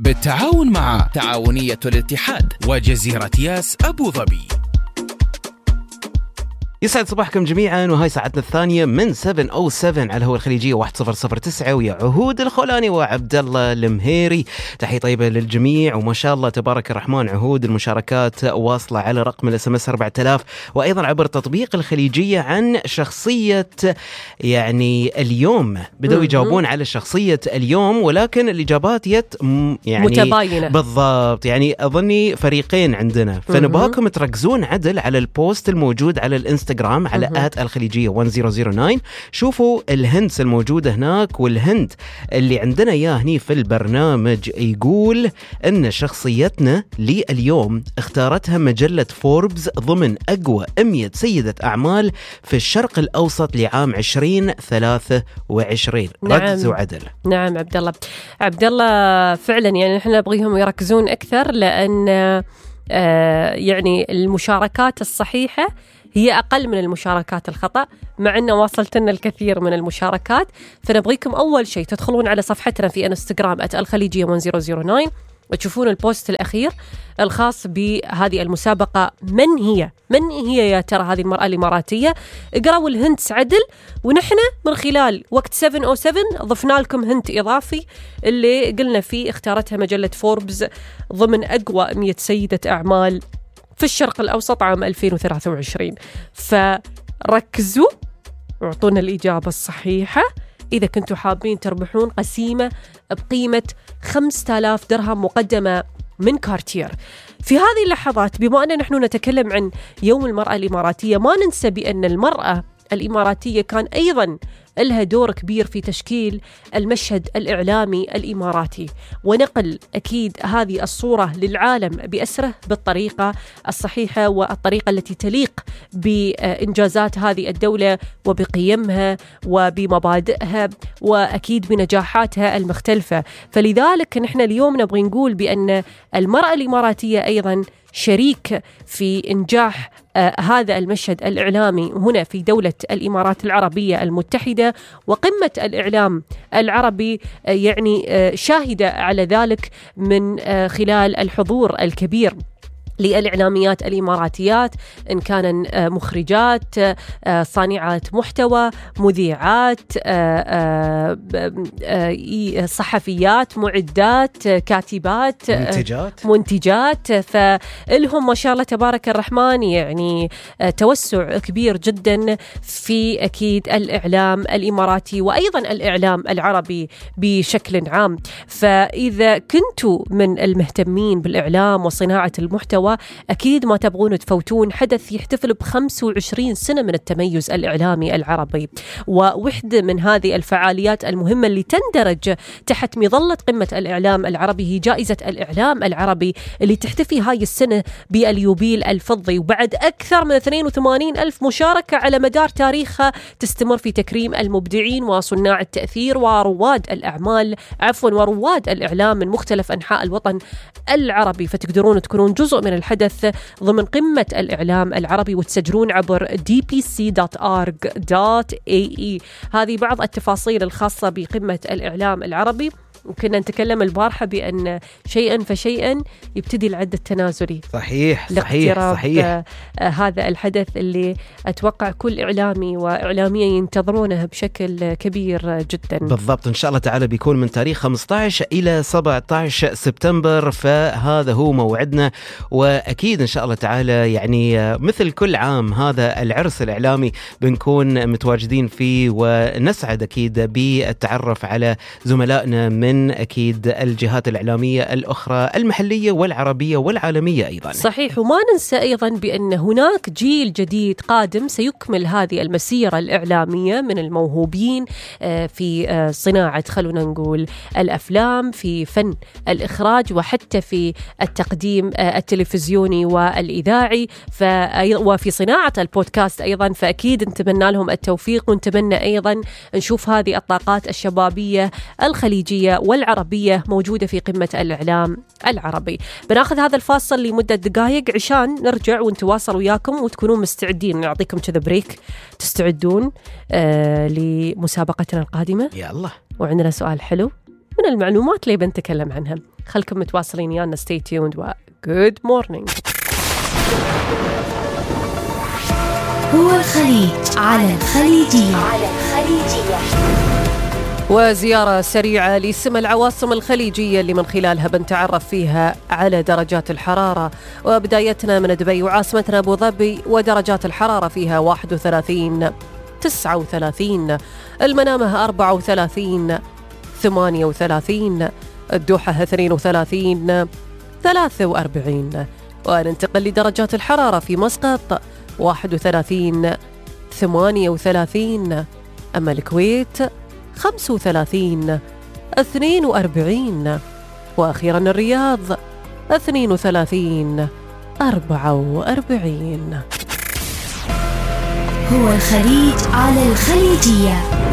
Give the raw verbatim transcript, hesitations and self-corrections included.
بالتعاون مع تعاونية الاتحاد وجزيرة ياس أبو ظبي. يسعد صباحكم جميعا، وهاي ساعتنا الثانية من سبعة أو سبعة على الهواء الخليجية واحد صفر صفر تسعة، ويا عهود الخولاني وعبد الله المهيري. تحية طيبة للجميع، وما شاء الله تبارك الرحمن عهود المشاركات واصلة على رقم الاس ام اس أربعة آلاف، وايضا عبر تطبيق الخليجية عن شخصية يعني اليوم. بدأوا يجاوبون على شخصية اليوم، ولكن الإجابات يت يعني متباينة بالضبط. يعني أظني فريقين عندنا، فنباكم تركزون عدل على البوست الموجود على الانستغرام على آت الخليجية واحد صفر صفر تسعة. شوفوا الهنتس الموجودة هناك، والهنت اللي عندنا اياه هني في البرنامج يقول ان شخصيتنا لليوم اختارتها مجلة فوربس ضمن اقوى مية سيدة اعمال في الشرق الاوسط لعام عشرين ثلاثة وعشرين. نعم. ركز وعدل. نعم عبد الله عبد الله فعلا، يعني احنا نبغيهم يركزون اكثر، لان آه يعني المشاركات الصحيحة هي أقل من المشاركات الخطأ، مع أنه واصلت لنا الكثير من المشاركات. فنبغيكم أول شيء تدخلون على صفحتنا في انستغرام آت الخليجية واحد صفر صفر تسعة وتشوفون البوست الأخير الخاص بهذه المسابقة. من هي؟ من هي يا ترى هذه المرأة الإماراتية؟ اقرأوا الهنتس عدل، ونحن من خلال وقت سبعة أو سبعة ضفنا لكم هنت إضافي اللي قلنا فيه اختارتها مجلة فوربس ضمن أقوى مية سيدة أعمال في الشرق الأوسط عام ألفين وثلاثة وعشرين. فركزوا واعطونا الإجابة الصحيحة إذا كنتوا حابين تربحون قسيمة بقيمة خمسة آلاف درهم مقدمة من كارتير. في هذه اللحظات، بما أننا نحن نتكلم عن يوم المرأة الإماراتية، ما ننسى بأن المرأة الإماراتية كان أيضاً لها دور كبير في تشكيل المشهد الإعلامي الإماراتي، ونقل أكيد هذه الصورة للعالم بأسره بالطريقة الصحيحة والطريقة التي تليق بإنجازات هذه الدولة وبقيمها وبمبادئها وأكيد بنجاحاتها المختلفة. فلذلك نحن اليوم نبغي نقول بأن المرأة الإماراتية أيضاً شريك في إنجاح آه هذا المشهد الإعلامي هنا في دولة الإمارات العربية المتحدة، وقمة الإعلام العربي آه يعني آه شاهدة على ذلك من آه خلال الحضور الكبير للإعلاميات الإماراتيات، إن كان مخرجات، صانعات محتوى، مذيعات، صحفيات، معدات، كاتبات، منتجات, منتجات. فلهم ما شاء الله تبارك الرحمن يعني توسع كبير جدا في أكيد الإعلام الإماراتي وأيضا الإعلام العربي بشكل عام. فإذا كنتوا من المهتمين بالإعلام وصناعة المحتوى، أكيد ما تبغون تفوتون حدث يحتفل بخمس وعشرين سنة من التميز الإعلامي العربي. ووحدة من هذه الفعاليات المهمة اللي تندرج تحت مظلة قمة الإعلام العربي هي جائزة الإعلام العربي، اللي تحتفي هاي السنة باليوبيل الفضي، وبعد أكثر من اثنين وثمانين ألف مشاركة على مدار تاريخها تستمر في تكريم المبدعين وصناع التأثير ورواد الأعمال عفوا ورواد الإعلام من مختلف أنحاء الوطن العربي. فتقدرون تكونون جزء من الحدث ضمن قمة الإعلام العربي وتسجلون عبر دي بي سي دوت أورج دوت إيه إي. هذه بعض التفاصيل الخاصة بقمة الإعلام العربي. وكنا نتكلم البارحة بأن شيئا فشيئا يبتدي العد التنازلي. صحيح صحيح صحيح. هذا الحدث اللي أتوقع كل إعلامي وإعلامية ينتظرونه بشكل كبير جدا. بالضبط، إن شاء الله تعالى بيكون من تاريخ خمسة عشر إلى سبعة عشر سبتمبر، فهذا هو موعدنا. وأكيد إن شاء الله تعالى يعني مثل كل عام هذا العرس الإعلامي بنكون متواجدين فيه، ونسعد أكيد بالتعرف على زملائنا من من أكيد الجهات الإعلامية الأخرى المحلية والعربية والعالمية أيضا. صحيح. وما ننسى أيضا بأن هناك جيل جديد قادم سيكمل هذه المسيرة الإعلامية من الموهوبين في صناعة خلونا نقول الأفلام، في فن الإخراج، وحتى في التقديم التلفزيوني والإذاعي، وفي صناعة البودكاست أيضا. فأكيد نتمنى لهم التوفيق، ونتمنى أيضا نشوف هذه الطاقات الشبابية الخليجية والعربية موجودة في قمة الإعلام العربي. بناخذ هذا الفاصل لمدة دقائق عشان نرجع ونتواصل وياكم وتكونون مستعدين. نعطيكم كذا بريك تستعدون آه لمسابقتنا القادمة. يلا. وعندنا سؤال حلو من المعلومات اللي بنتكلم عنها. خلكم متواصلين يانا. stay tuned و good morning. هو الخليج على الخليجية. على الخليجية. وزيارة سريعة لسمى العواصم الخليجية اللي من خلالها بنتعرف فيها على درجات الحرارة. وبدايتنا من دبي وعاصمتنا أبو ظبي، ودرجات الحرارة فيها واحد وثلاثين، تسعة وثلاثين، المنامة أربعة وثلاثين، ثمانية وثلاثين، الدوحة اثنين وثلاثين، ثلاثة وأربعين. وننتقل لدرجات الحرارة في مسقط واحد وثلاثين، ثمانية وثلاثين، أما الكويت خمسة وثلاثين، اثنين وأربعين، وأخيرا الرياض اثنين وثلاثين، أربعة وأربعين. هو الخليج على الخليجية.